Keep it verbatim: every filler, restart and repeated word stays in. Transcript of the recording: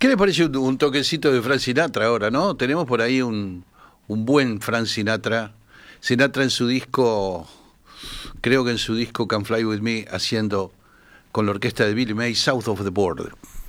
¿Qué les parece un, un toquecito de Frank Sinatra ahora, no? Tenemos por ahí un, un buen Frank Sinatra. Sinatra en su disco, creo que en su disco Can Fly With Me, haciendo con la orquesta de Billy May, South of the Border.